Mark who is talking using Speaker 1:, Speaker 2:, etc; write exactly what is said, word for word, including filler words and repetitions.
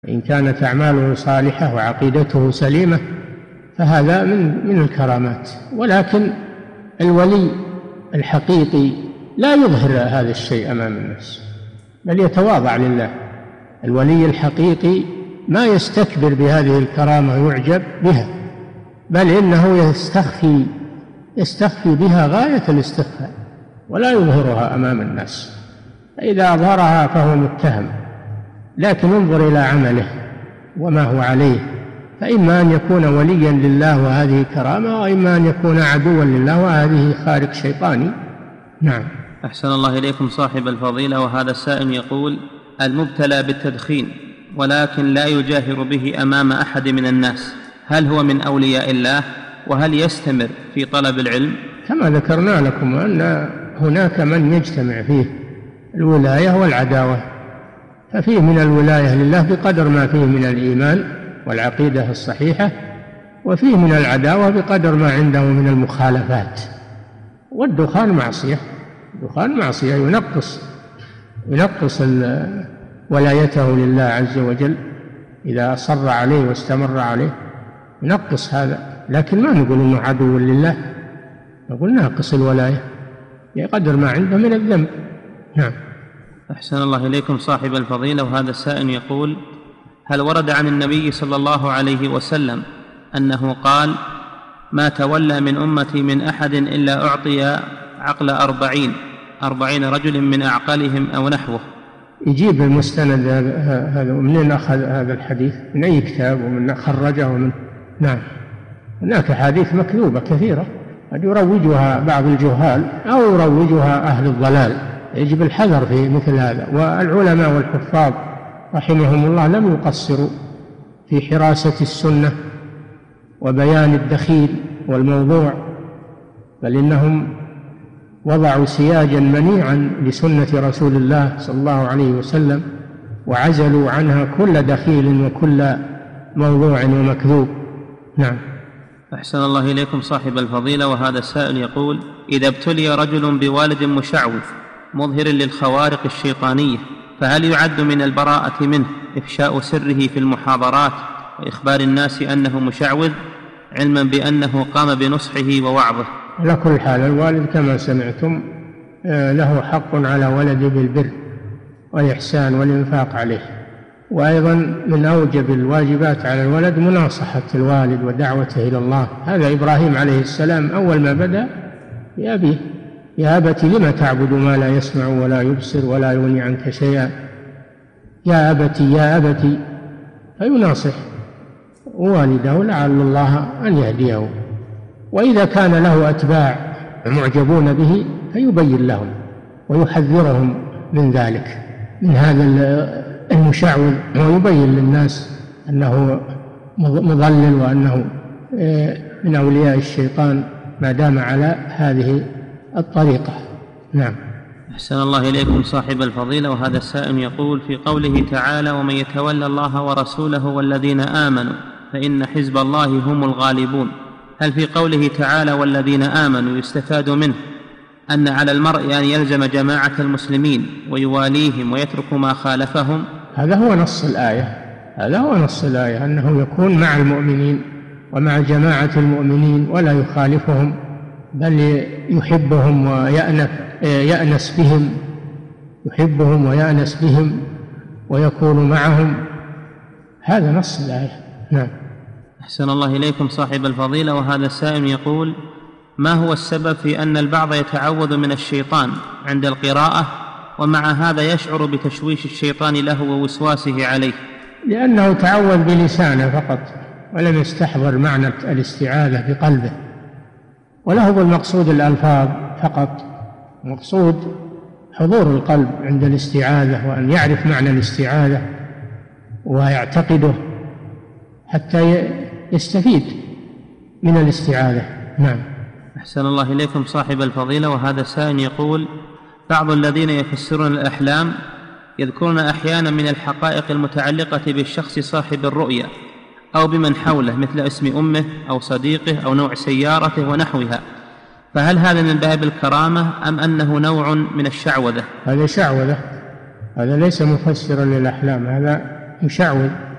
Speaker 1: إن كانت أعماله صالحة وعقيدته سليمة فهذا من من الكرامات. ولكن الولي الحقيقي لا يظهر هذا الشيء أمام الناس بل يتواضع لله. الولي الحقيقي ما يستكبر بهذه الكرامة ويعجب بها، بل إنه يستخفي يستخفي بها غاية الاستخفاء ولا يظهرها أمام الناس. فإذا أظهرها فهو متهم. لكن انظر إلى عمله وما هو عليه، فإما أن يكون وليا لله وهذه كرامة، وإما أن يكون عدوا لله وهذه خارق شيطاني. نعم.
Speaker 2: أحسن الله إليكم صاحب الفضيلة. وهذا السائل يقول: المبتلى بالتدخين ولكن لا يجاهر به أمام أحد من الناس، هل هو من أولياء الله؟ وهل يستمر في طلب العلم؟
Speaker 1: كما ذكرنا لكم أن هناك من يجتمع فيه الولاية والعداوة، ففيه من الولاية لله بقدر ما فيه من الإيمان والعقيدة الصحيحة، وفيه من العداوة بقدر ما عنده من المخالفات. والدخان معصية، الدخان معصية ينقص ينقص ولايته لله عز وجل إذا أصر عليه واستمر عليه، ينقص هذا. لكن ما نقول إنه عدو لله، نقول ناقص الولاية بقدر ما عنده من الذنب. نعم.
Speaker 2: أحسن الله إليكم صاحب الفضيلة. وهذا السائل يقول: هل ورد عن النبي صلى الله عليه وسلم أنه قال: ما تولى من أمتي من أحد إلا أعطي عقل أربعين أربعين رجل من أعقلهم أو نحوه؟
Speaker 1: يجيب المستند هذا ومن أخذ هذا الحديث، من أي كتاب ومن خرجه ومن. نعم. هناك حديث مكذوبة كثيرة قد يروجها بعض الجهال أو يروجها أهل الضلال، يجب الحذر في مثل هذا. والعلماء والحفاظ رحمهم الله لم يقصروا في حراسة السنة وبيان الدخيل والموضوع، بل إنهم وضعوا سياجا منيعا لسنة رسول الله صلى الله عليه وسلم، وعزلوا عنها كل دخيل وكل موضوع ومكذوب. نعم.
Speaker 2: أحسن الله إليكم صاحب الفضيلة. وهذا السائل يقول: إذا ابتلي رجل بوالد مشعوذ مظهر للخوارق الشيطانية، فهل يعد من البراءة منه إفشاء سره في المحاضرات وإخبار الناس أنه مشعوذ، علما بأنه قام بنصحه ووعظه؟
Speaker 1: على كل حال الوالد كما سمعتم له حق على ولده بالبر والإحسان والإنفاق عليه، وأيضا من أوجب الواجبات على الولد مناصحة الوالد ودعوته إلى الله. هذا إبراهيم عليه السلام أول ما بدأ يا أبي يا أبت لم تعبد ما لا يسمع ولا يبصر ولا يغني عنك شيئا، يا أبتي يا أبتي، فيناصح والده لعل الله أن يهديه. وإذا كان له أتباع معجبون به فيبين لهم ويحذرهم من ذلك، من هذا المشعوذ، ويبين للناس أنه مضلل وأنه من أولياء الشيطان ما دام على هذه الطريقة. نعم.
Speaker 2: أحسن الله إليكم صاحب الفضيلة. وهذا السائل يقول: في قوله تعالى: ومن يتولى الله ورسوله والذين آمنوا فإن حزب الله هم الغالبون، هل في قوله تعالى والذين آمنوا يستفاد منه أن على المرء أن يلزم جماعة المسلمين ويواليهم ويترك ما خالفهم؟
Speaker 1: هذا هو نص الآية، هذا هو نص الآية، أنه يكون مع المؤمنين ومع جماعة المؤمنين ولا يخالفهم، بل يحبهم ويأنس بهم، يحبهم ويأنس بهم ويكون معهم. هذا نص الآية. نعم.
Speaker 2: أحسن الله إليكم صاحب الفضيلة. وهذا السائل يقول: ما هو السبب في أن البعض يتعوذ من الشيطان عند القراءة ومع هذا يشعر بتشويش الشيطان له ووسواسه عليه؟
Speaker 1: لأنه تعوذ بلسانه فقط ولم يستحضر معنى الاستعاذة بقلبه، وله المقصود الألفاظ فقط، مقصود حضور القلب عند الاستعاذة، وأن يعرف معنى الاستعاذة ويعتقده حتى يستفيد من الاستعاذة. نعم.
Speaker 2: أحسن الله إليكم صاحب الفضيلة. وهذا سائل يقول: بعض الذين يفسرون الأحلام يذكرون أحيانا من الحقائق المتعلقة بالشخص صاحب الرؤيا أو بمن حوله مثل اسم أمه أو صديقه أو نوع سيارته ونحوها، فهل هذا من باب الكرامة أم أنه نوع من الشعوذة؟
Speaker 1: هذا شعوذة، هذا ليس مفسرا للأحلام، هذا مشعوذ.